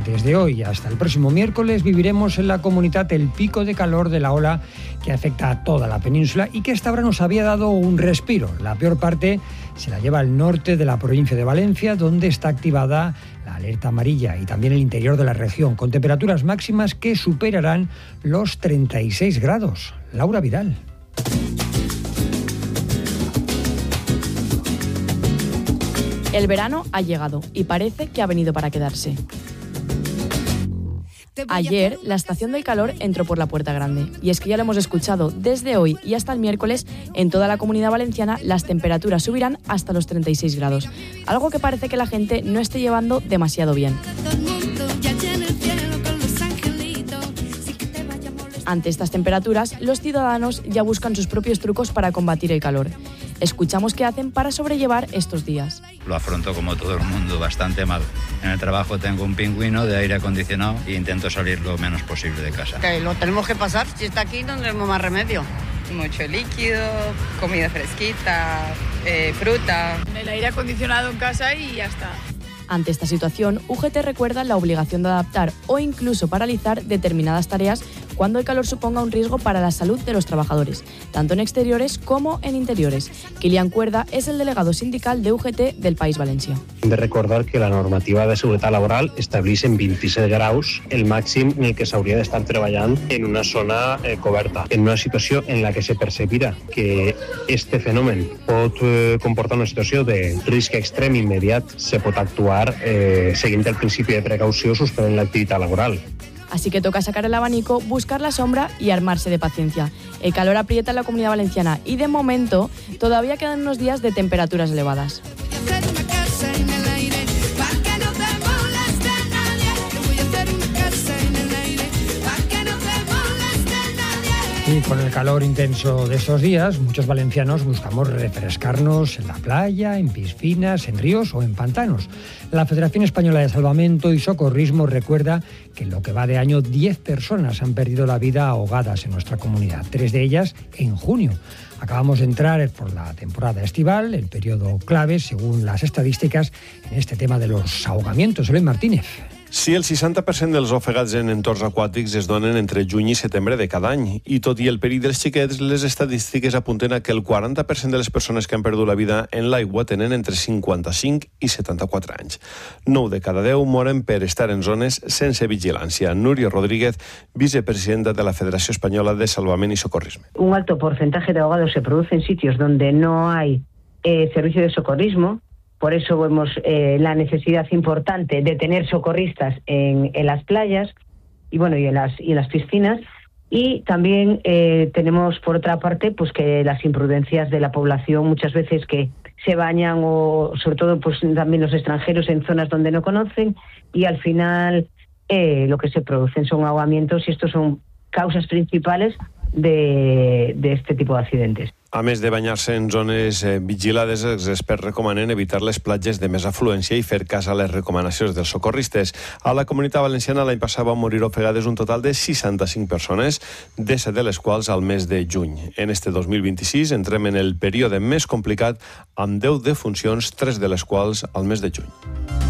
Desde hoy hasta el próximo miércoles viviremos en la comunidad el pico de calor de la ola que afecta a toda la península y que hasta ahora nos había dado un respiro. La peor parte se la lleva al norte de la provincia de Valencia, donde está activada la alerta amarilla, y también el interior de la región, con temperaturas máximas que superarán los 36 grados. Laura Vidal. El verano ha llegado y parece que ha venido para quedarse. Ayer, la estación del calor entró por la puerta grande. Y es que ya lo hemos escuchado, desde hoy y hasta el miércoles, en toda la Comunidad Valenciana las temperaturas subirán hasta los 36 grados. Algo que parece que la gente no esté llevando demasiado bien. Ante estas temperaturas, los ciudadanos ya buscan sus propios trucos para combatir el calor. Escuchamos qué hacen para sobrellevar estos días. Lo afronto como todo el mundo, bastante mal. En el trabajo tengo un pingüino de aire acondicionado e intento salir lo menos posible de casa. Que lo tenemos que pasar, si está aquí no tenemos más remedio. Mucho líquido, comida fresquita, fruta. El aire acondicionado en casa y ya está. Ante esta situación, UGT recuerda la obligación de adaptar o incluso paralizar determinadas tareas cuando el calor suponga un riesgo para la salud de los trabajadores, tanto en exteriores como en interiores. Kilian Cuerda es el delegado sindical de UGT del País Valencià. Hem de recordar que la normativa de seguretat laboral estableix en 27 graus el màxim en el que s'hauria d'estar treballant en una zona coberta. En una situació en la que se percebirà que este fenomen pot comportar una situació de risc extrem immediat, se pot actuar seguint el principi de precaució suspendent l'activitat laboral. Así que toca sacar el abanico, buscar la sombra y armarse de paciencia. El calor aprieta en la Comunidad Valenciana y de momento todavía quedan unos días de temperaturas elevadas. Y con el calor intenso de estos días, muchos valencianos buscamos refrescarnos en la playa, en piscinas, en ríos o en pantanos. La Federación Española de Salvamento y Socorrismo recuerda que en lo que va de año 10 personas han perdido la vida ahogadas en nuestra comunidad, 3 de ellas en junio. Acabamos de entrar por la temporada estival, el periodo clave, según las estadísticas, en este tema de los ahogamientos. Eloy Martínez. Sí, el 60% dels ofegats en entorns aquàtics es donen entre juny i setembre de cada any. I tot i el perill dels xiquets, les estadístiques apunten a que el 40% de les persones que han perdut la vida en l'aigua tenen entre 55 i 74 anys. 9 de cada 10 moren per estar en zones sense vigilància. Núria Rodríguez, vicepresidenta de la Federación Española de Salvament y Socorrismo. Un alto porcentaje de ahogados se produce en sitios donde no hay servicio de socorrismo. Por eso vemos la necesidad importante de tener socorristas en las playas y en las piscinas. Y también tenemos, por otra parte, pues que las imprudencias de la población muchas veces que se bañan, o sobre todo pues también los extranjeros, en zonas donde no conocen, y al final lo que se producen son ahogamientos, y estos son causas principales de este tipo de accidentes. A més de banyar-se en zones vigilades, els experts recomanen evitar les platges de més afluència i fer cas a les recomanacions dels socorristes. A la Comunitat Valenciana l'any passat van morir ofegades un total de 65 persones, 17 de les quals al mes de juny. En este 2026 entrem en el període més complicat, amb 10 defuncions, 3 de les quals al mes de juny.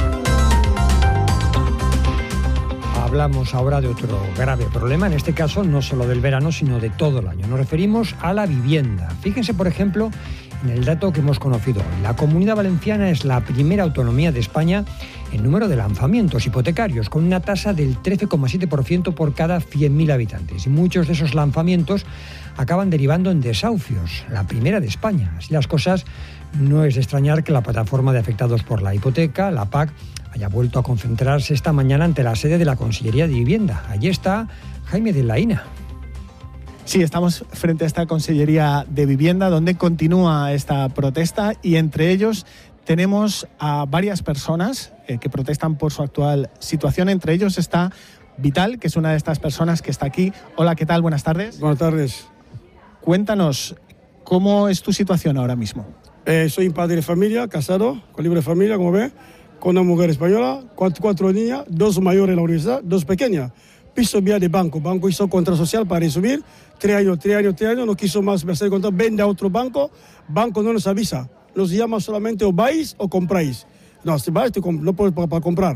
Hablamos ahora de otro grave problema, en este caso no solo del verano, sino de todo el año. Nos referimos a la vivienda. Fíjense, por ejemplo, en el dato que hemos conocido hoy. La Comunidad Valenciana es la primera autonomía de España en número de lanzamientos hipotecarios, con una tasa del 13,7% por cada 100.000 habitantes. Y muchos de esos lanzamientos acaban derivando en desahucios, la primera de España. Así las cosas, no es de extrañar que la plataforma de afectados por la hipoteca, la PAC, haya vuelto a concentrarse esta mañana ante la sede de la Consellería de Vivienda. Allí está Jaime de Laína. Sí, estamos frente a esta Consellería de Vivienda donde continúa esta protesta, y entre ellos tenemos a varias personas que protestan por su actual situación. Entre ellos está Vital, que es una de estas personas que está aquí. Hola, ¿qué tal? Buenas tardes. Buenas tardes. Cuéntanos, ¿cómo es tu situación ahora mismo? Soy padre de familia, casado, con libre familia, como ve, con una mujer española, cuatro niñas, 2 mayores en la universidad, 2 pequeñas. Piso vía de banco hizo contra social para resumir, 3 años, no quiso más hacer contra, vende a otro banco no nos avisa, nos llama solamente o vais o compráis. No, si vais no puedes para comprar.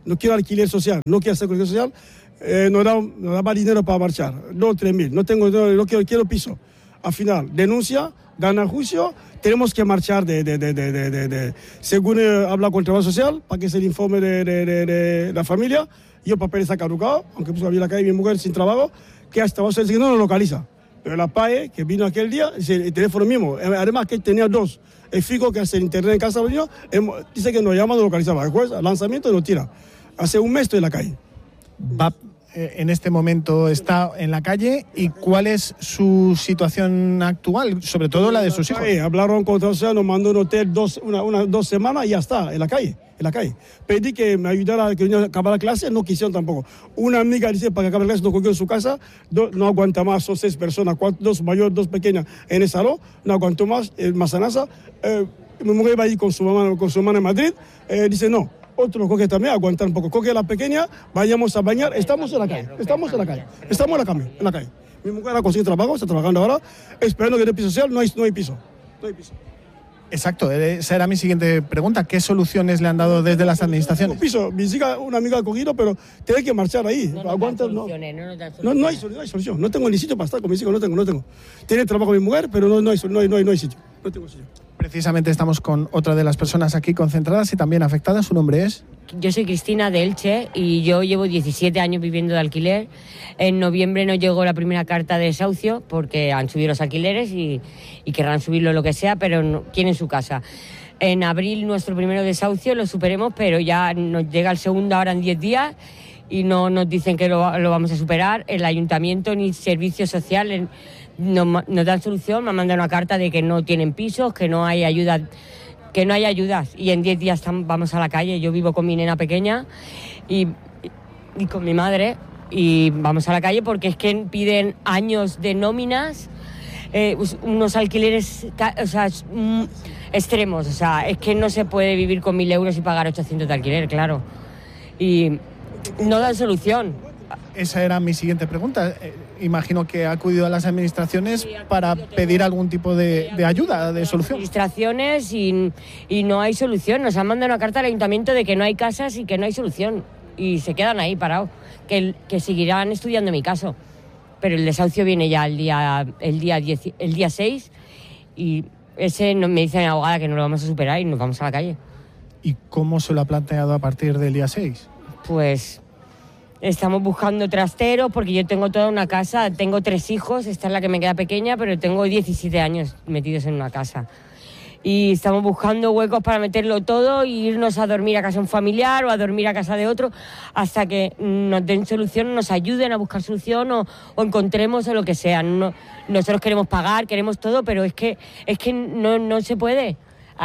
no quiero alquiler social, no quiero hacer cualquier social, nos da dinero para marchar, 2 o 3 mil, no quiero piso. Al final, denuncia, gana juicio, tenemos que marchar según habla con el trabajo social, para que se le informe de la familia. Yo papel está caducado, aunque puso a la calle mi mujer sin trabajo, que hasta va a ser que no lo localiza. Pero la PAE, que vino aquel día, el teléfono mismo, además que tenía 2, el fijo que hace el internet en casa, dice que nos llama, no localizaba. Después, al lanzamiento, lo tira. Hace un mes estoy en la calle. En este momento está en la calle, y ¿cuál es su situación actual? Sobre todo la de sus hijos. Hablaron con el nos mandó un hotel 2 semanas y ya está, en la calle. Pedí que me ayudara a que acabar la clase, no quisieron tampoco. Una amiga dice para que acabe la clase, no cogió en su casa, no aguanta más, son 6 personas, 2 mayores, 2 pequeñas en el salón, no aguantó más, Mazanaza. Mi mujer va a ir con su mamá en Madrid, dice no. Otro coge también, aguantar un poco. Coge a la pequeña, vayamos a bañar. Estamos en la calle. Mi mujer ha conseguido trabajo, está trabajando ahora, esperando que dé piso social, no hay piso. Exacto, esa era mi siguiente pregunta. ¿Qué soluciones le han dado desde las administraciones? Un piso, una amiga ha cogido, pero tiene que marchar ahí. Aguanta, no hay solución. No tengo ni sitio para estar con mis hijos, no tengo. Tiene trabajo mi mujer, pero no hay sitio. No tengo sitio. Precisamente estamos con otra de las personas aquí concentradas y también afectadas. ¿Su nombre es? Yo soy Cristina de Elche y yo llevo 17 años viviendo de alquiler. En noviembre nos llegó la primera carta de desahucio porque han subido los alquileres y querrán subirlo lo que sea, pero no, quieren su casa. En abril nuestro primero desahucio lo superemos, pero ya nos llega el segundo ahora en 10 días y no nos dicen que lo vamos a superar. El ayuntamiento ni servicios sociales nos dan solución, me han mandado una carta de que no tienen pisos, que no hay ayudas y en 10 días vamos a la calle. Yo vivo con mi nena pequeña y con mi madre y vamos a la calle porque es que piden años de nóminas, unos alquileres extremos, es que no se puede vivir con 1.000 euros y pagar 800 de alquiler, claro, y no dan solución. Esa era mi siguiente pregunta. Imagino que ha acudido a las administraciones para pedir algún tipo de ayuda, de solución. Administraciones y no hay solución. Nos han mandado una carta al ayuntamiento de que no hay casas y que no hay solución. Y se quedan ahí parados. Que seguirán estudiando mi caso. Pero el desahucio viene ya el día 6 y ese me dice mi abogada que no lo vamos a superar y nos vamos a la calle. ¿Y cómo se lo ha planteado a partir del día 6? Pues estamos buscando trasteros porque yo tengo toda una casa, tengo 3 hijos, esta es la que me queda pequeña, pero tengo 17 años metidos en una casa. Y estamos buscando huecos para meterlo todo e irnos a dormir a casa de un familiar o a dormir a casa de otro hasta que nos den solución, nos ayuden a buscar solución o encontremos o lo que sea. Nosotros queremos pagar, queremos todo, pero es que no se puede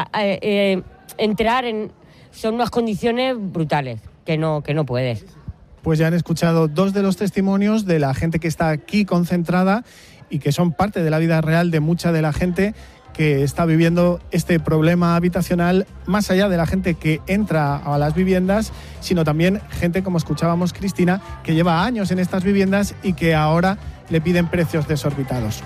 entrar en... Son unas condiciones brutales que no puedes. Pues ya han escuchado 2 de los testimonios de la gente que está aquí concentrada y que son parte de la vida real de mucha de la gente que está viviendo este problema habitacional, más allá de la gente que entra a las viviendas, sino también gente, como escuchábamos Cristina, que lleva años en estas viviendas y que ahora le piden precios desorbitados.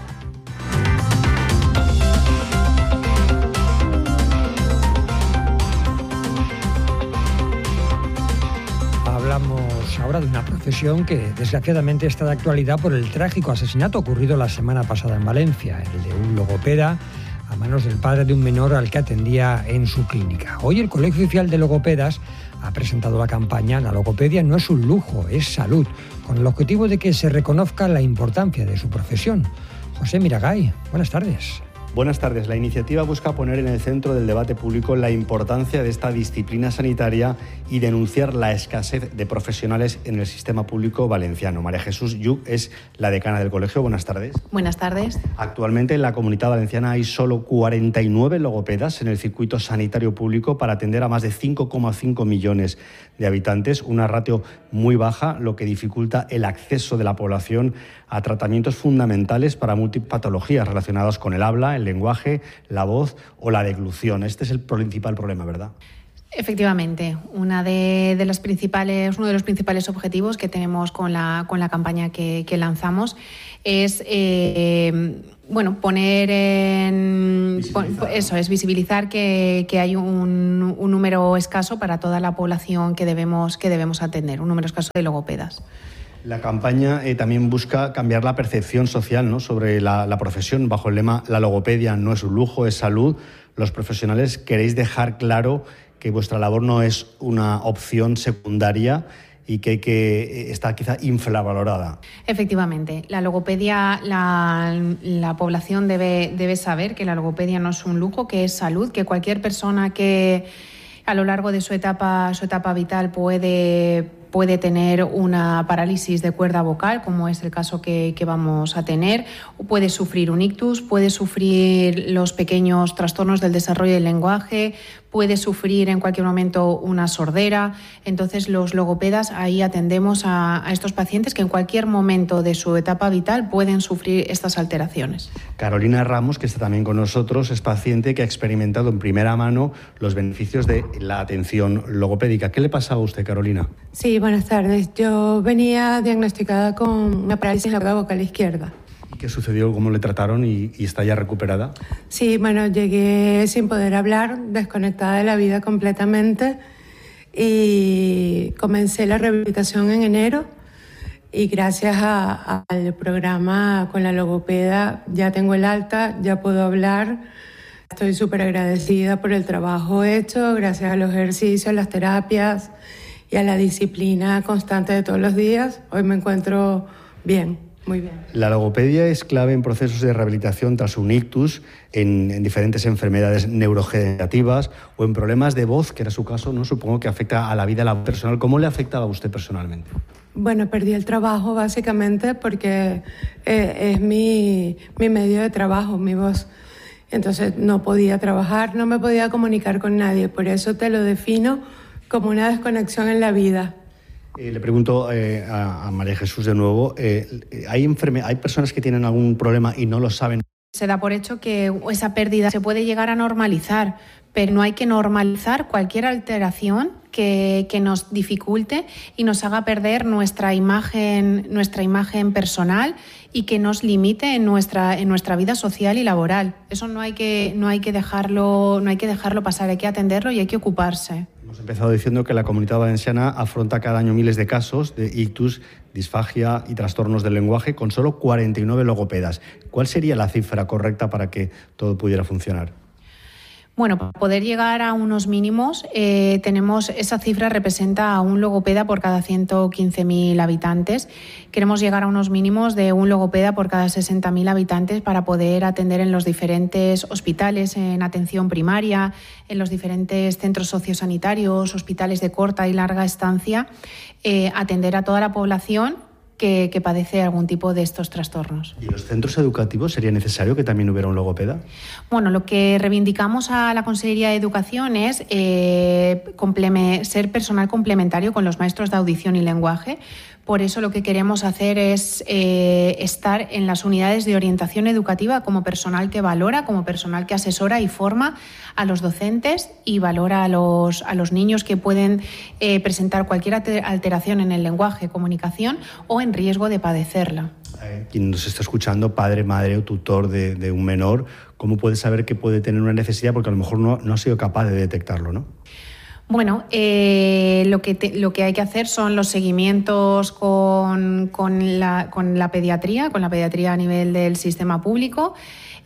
Hablamos ahora de una profesión que desgraciadamente está de actualidad por el trágico asesinato ocurrido la semana pasada en Valencia, el de un logopeda a manos del padre de un menor al que atendía en su clínica. Hoy el Colegio Oficial de Logopedas ha presentado la campaña La logopedia no es un lujo, es salud, con el objetivo de que se reconozca la importancia de su profesión. José Miragay, buenas tardes. Buenas tardes. La iniciativa busca poner en el centro del debate público la importancia de esta disciplina sanitaria y denunciar la escasez de profesionales en el sistema público valenciano. María Jesús Lluc es la decana del colegio. Buenas tardes. Buenas tardes. Actualmente en la Comunidad Valenciana hay solo 49 logopedas en el circuito sanitario público para atender a más de 5,5 millones de habitantes, una ratio muy baja, lo que dificulta el acceso de la población a tratamientos fundamentales para múltiples patologías relacionadas con el habla, el lenguaje, la voz o la deglución. Este es el principal problema, ¿verdad? Efectivamente, uno de los principales objetivos que tenemos con la campaña que lanzamos es bueno, poner en... Eso es, visibilizar que hay un número escaso para toda la población que debemos atender, un número escaso de logopedas. La campaña también busca cambiar la percepción social, ¿no?, sobre la profesión, bajo el lema «La logopedia no es un lujo, es salud». Los profesionales queréis dejar claro que vuestra labor no es una opción secundaria y que está quizá infravalorada. Efectivamente, la logopedia, la población debe saber que la logopedia no es un lujo, que es salud, que cualquier persona que a lo largo de su etapa vital puede tener una parálisis de cuerda vocal, como es el caso que vamos a tener, puede sufrir un ictus, puede sufrir los pequeños trastornos del desarrollo del lenguaje, puede sufrir en cualquier momento una sordera. Entonces, los logopedas ahí atendemos a estos pacientes que en cualquier momento de su etapa vital pueden sufrir estas alteraciones. Carolina Ramos, que está también con nosotros, es paciente que ha experimentado en primera mano los beneficios de la atención logopédica. ¿Qué le pasaba a usted, Carolina? Sí, buenas tardes. Yo venía diagnosticada con una parálisis en la cuerda vocal izquierda. ¿Qué sucedió? ¿Cómo le trataron y está ya recuperada? Sí, bueno, llegué sin poder hablar, desconectada de la vida completamente, y comencé la rehabilitación en enero, y gracias al programa con la logopeda ya tengo el alta, ya puedo hablar. Estoy súper agradecida por el trabajo hecho, gracias a los ejercicios, las terapias y a la disciplina constante de todos los días. Hoy me encuentro bien. Muy bien. La logopedia es clave en procesos de rehabilitación tras un ictus, en diferentes enfermedades neurodegenerativas o en problemas de voz, que era su caso, ¿no? Supongo que afecta a la vida personal. ¿Cómo le afectaba a usted personalmente? Bueno, perdí el trabajo básicamente porque es mi medio de trabajo, mi voz. Entonces no podía trabajar, no me podía comunicar con nadie. Por eso te lo defino como una desconexión en la vida. Le pregunto a María Jesús de nuevo, ¿hay personas que tienen algún problema y no lo saben? Se da por hecho que esa pérdida se puede llegar a normalizar, pero no hay que normalizar cualquier alteración que nos dificulte y nos haga perder nuestra imagen personal y que nos limite en nuestra vida social y laboral. Eso no hay que dejarlo pasar, hay que atenderlo y hay que ocuparse. Hemos empezado diciendo que la Comunidad Valenciana afronta cada año miles de casos de ictus, disfagia y trastornos del lenguaje con solo 49 logopedas. ¿Cuál sería la cifra correcta para que todo pudiera funcionar? Bueno, para poder llegar a unos mínimos, esa cifra representa a un logopeda por cada 115.000 habitantes. Queremos llegar a unos mínimos de un logopeda por cada 60.000 habitantes para poder atender en los diferentes hospitales en atención primaria, en los diferentes centros sociosanitarios, hospitales de corta y larga estancia, atender a toda la población que padece algún tipo de estos trastornos. ¿Y en los centros educativos sería necesario que también hubiera un logopeda? Bueno, lo que reivindicamos a la Consellería de Educación es ser personal complementario con los maestros de audición y lenguaje. Por eso lo que queremos hacer es estar en las unidades de orientación educativa como personal que valora, como personal que asesora y forma a los docentes y valora a los niños que pueden presentar cualquier alteración en el lenguaje, comunicación o en riesgo de padecerla. Quien nos está escuchando, padre, madre o tutor de un menor, ¿cómo puede saber que puede tener una necesidad? Porque a lo mejor no ha sido capaz de detectarlo, ¿no? Bueno, lo que hay que hacer son los seguimientos con la pediatría a nivel del sistema público,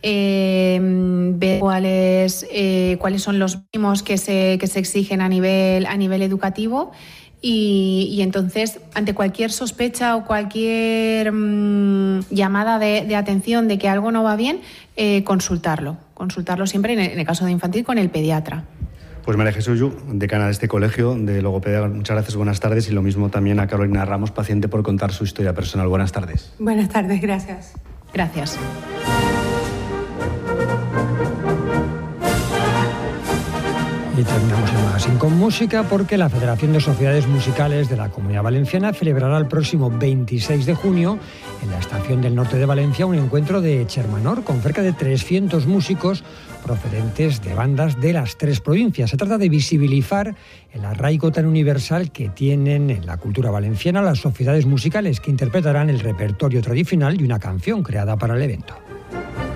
ver cuáles son los mínimos que se exigen a nivel educativo y entonces ante cualquier sospecha o cualquier llamada de atención de que algo no va bien, consultarlo siempre en el caso de infantil con el pediatra. Pues María Jesús Yu, decana de este colegio de logopedia, muchas gracias, buenas tardes, y lo mismo también a Carolina Ramos, paciente, por contar su historia personal. Buenas tardes. Buenas tardes, gracias. Gracias. Y terminamos el magazine con música porque la Federación de Sociedades Musicales de la Comunidad Valenciana celebrará el próximo 26 de junio en la estación del norte de Valencia un encuentro de Chermanor con cerca de 300 músicos procedentes de bandas de las tres provincias. Se trata de visibilizar el arraigo tan universal que tienen en la cultura valenciana las sociedades musicales que interpretarán el repertorio tradicional de una canción creada para el evento.